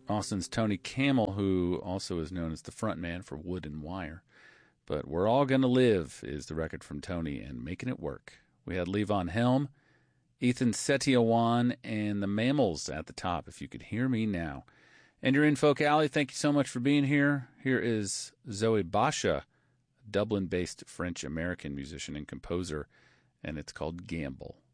Austin's Tony Camel, who also is known as the frontman for Wood and Wire. But We're All Gonna Live is the record from Tony and Making It Work. We had Levon Helm, Ethan Setiawan, and the Mammals at the top, If You Could Hear Me Now. And you're in Folk Alley. Thank you so much for being here. Here is Zoe Basha, a Dublin-based French-American musician and composer, and it's called Gamble.